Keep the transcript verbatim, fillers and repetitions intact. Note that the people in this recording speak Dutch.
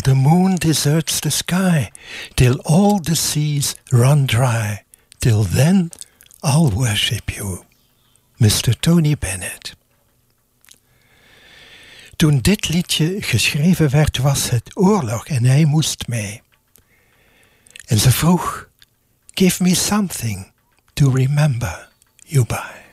the moon deserts the sky, till all the seas run dry. Till then, I'll worship you. mister Tony Bennett. Toen dit liedje geschreven werd, was het oorlog en hij moest mee. En ze vroeg, give me something to remember you by.